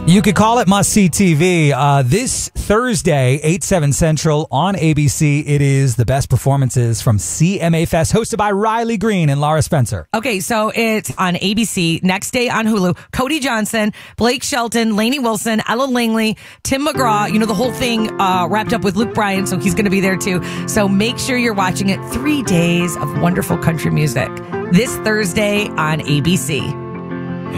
You could call it must-see TV. This Thursday, 8/7 Central on ABC, it is the best performances from CMA Fest, hosted by Riley Green and Laura Spencer. Okay, so it's on ABC, next day on Hulu. Cody Johnson, Blake Shelton, Lainey Wilson, Ella Langley, Tim McGraw, the whole thing wrapped up with Luke Bryan, so he's going to be there too. So make sure you're watching it. 3 days of wonderful country music this Thursday on ABC.